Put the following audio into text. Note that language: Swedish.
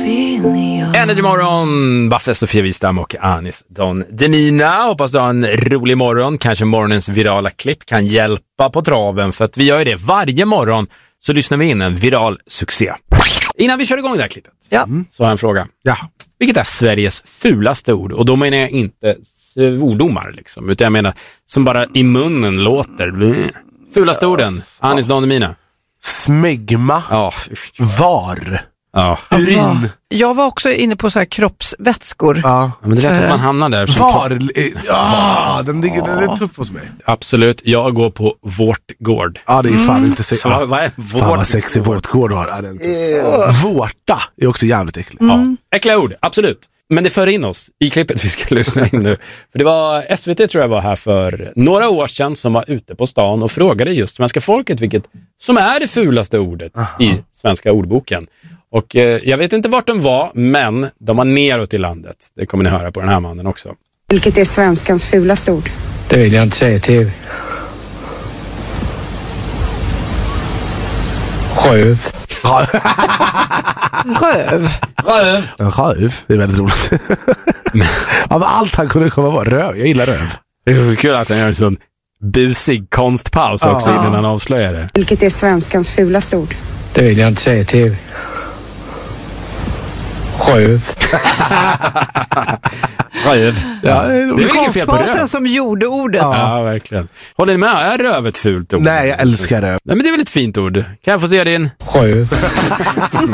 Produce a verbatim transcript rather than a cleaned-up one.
Energy morgon, Basse, Sofia Wistam och Anis Don Demina. Hoppas du har en rolig morgon. Kanske morgonens virala klipp kan hjälpa på traven, för att vi gör det varje morgon, så lyssnar vi in en viral succé. Innan vi kör igång det här klippet, ja. så har jag en fråga. Ja. Vilket är Sveriges fulaste ord? Och då menar jag inte svordomar liksom, utan jag menar som bara i munnen låter. Fulaste orden, Anis Don Demina. Smegma. Ja. Var. Ja. Urin. Jag var också inne på så här kroppsvätskor. Ja. Men det är rätt att man hamnar där. Var. Ja, den, den, den är tuff hos mig. Absolut, jag går på vårtgård. Ja, det är fan mm. inte sexy. Så vad, vad är vårt? Fan vad sexy vårtgård har. Ja, den är vårta är också jävligt äckligt. Mm. Ja, äckliga ord, absolut. Men det för in oss i klippet vi ska lyssna in nu. För det var S V T, tror jag, var här för några år sedan, som var ute på stan och frågade just svenska folket vilket som är det fulaste ordet Aha. i svenska ordboken. Och eh, jag vet inte vart de var, men de var neråt i landet. Det kommer ni höra på den här mannen också. Vilket är svenskans fulaste ord? Det vill jag inte säga till. Röv. Röv. Röv. Röv, det är väldigt roligt. Av allt han kunde komma var röv. Jag gillar röv. Det är så kul att han gör en sån busig konstpaus också ah. innan han avslöjar det. Vilket är svenskans fulaste ord? Det vill jag inte säga till. Röv. Röv. Ja, det är väl inget fel på röv. Som gjorde ordet. Ja, ja, verkligen. Håller ni med? Är röv ett fult ord? Nej, jag älskar röv. Nej, men det är väl ett fint ord. Kan jag få se din? Röv.